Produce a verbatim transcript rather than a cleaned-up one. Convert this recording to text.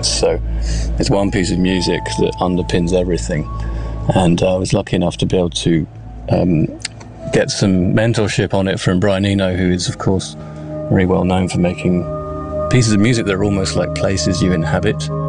things. So it's one piece of music that underpins everything. And I was lucky enough to be able to um, get some mentorship on it from Brian Eno, who is, of course, very well known for making pieces of music that are almost like places you inhabit.